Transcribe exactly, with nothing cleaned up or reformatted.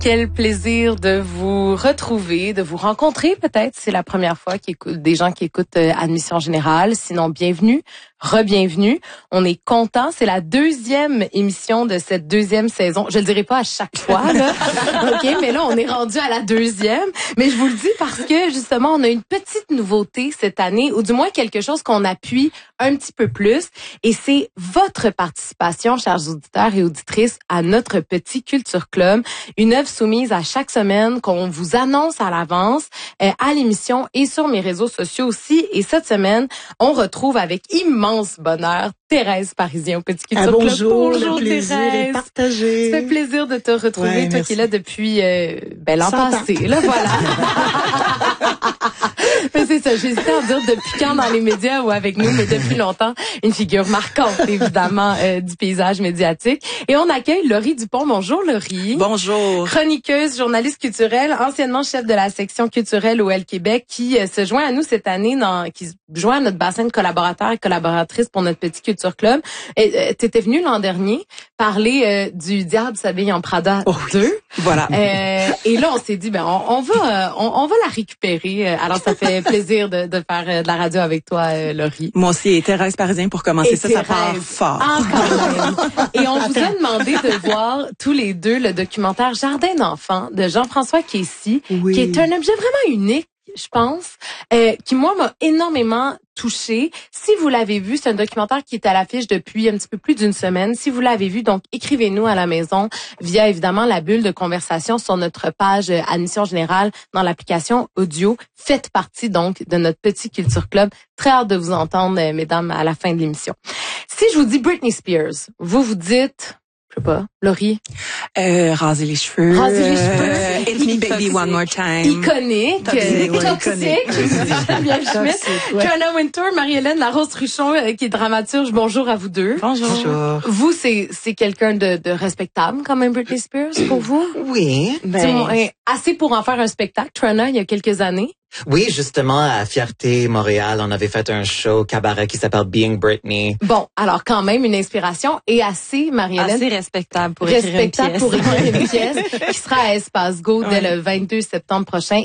Quel plaisir de vous retrouver, de vous rencontrer peut-être. C'est la première fois qu'il écoute, des gens qui écoutent euh, Admission Générale. Sinon, bienvenue, re-bienvenue. On est content. C'est la deuxième émission de cette deuxième saison. Je le dirai pas à chaque fois, là. OK, mais là, on est rendu à la deuxième. Mais je vous le dis parce que, justement, on a une petite nouveauté cette année, ou du moins quelque chose qu'on appuie un petit peu plus. Et c'est votre participation, chers auditeurs et auditrices, à notre petit Culture Club. Une œuvre soumise à chaque semaine qu'on vous annonce à l'avance euh, à l'émission et sur mes réseaux sociaux aussi. Et cette semaine, on retrouve avec immense bonheur Thérèse Parisien au Petit Culture ah, bonjour, Club. Bonjour, le plaisir Thérèse. est partagé. Ça fait plaisir de te retrouver, ouais, toi merci. qui es là depuis euh, ben, l'an passé. Là, voilà. Mais c'est ça, j'hésitais à dire depuis quand dans les médias ou avec nous, mais depuis longtemps, une figure marquante, évidemment, euh, du paysage médiatique. Et on accueille Laurie Dupont. Bonjour, Laurie. Bonjour. Chroniqueuse, journaliste culturelle, anciennement chef de la section culturelle au L Québec, qui euh, se joint à nous cette année, dans, qui se joint à notre bassin de collaborateurs et collaboratrices pour notre petit Culture Club. Et euh, t'étais venue l'an dernier parler euh, du Diable s'habille en Prada oh, deux. Voilà. Euh, et là, on s'est dit, ben, on, on va, euh, on, on va la récupérer. Alors, ça fait plaisir de, de faire euh, de la radio avec toi, euh, Laurie. Moi aussi, et Thérèse Parisien pour commencer. Et ça, Thérèse, ça part fort. Encore même. Et on vous a demandé de voir tous les deux le documentaire Jardin d'enfants de Jean-François Casey, oui. qui est un objet vraiment unique, je pense, euh, qui, moi, m'a énormément touchée. Si vous l'avez vu, c'est un documentaire qui est à l'affiche depuis un petit peu plus d'une semaine. Si vous l'avez vu, donc écrivez-nous à la maison via, évidemment, la bulle de conversation sur notre page euh, Admission Générale dans l'application audio. Faites partie, donc, de notre petit Culture Club. Très hâte de vous entendre, euh, mesdames, à la fin de l'émission. Si je vous dis Britney Spears, vous vous dites... Je sais pas. Laurie? Euh, raser les cheveux. Raser les cheveux. Euh, Hit me baby one more time. Iconique. Toxique. Toxique. Geneviève Schmidt. Ouais. Trana Wintour, Marie-Hélène Larose-Truchon, euh, qui est dramaturge. Bonjour à vous deux. Bonjour. Bonjour. Vous, c'est, c'est quelqu'un de, de respectable, quand même, Britney Spears, pour vous? Oui. Ben... Assez pour en faire un spectacle, Trana, il y a quelques années. Oui, justement, à Fierté Montréal, on avait fait un show cabaret qui s'appelle Being Britney. Bon, alors quand même une inspiration et assez, Marie-Hélène. Assez respectable pour respectable écrire une pièce. pour écrire une pièce qui sera à Espace Go dès ouais. le vingt-deux septembre prochain.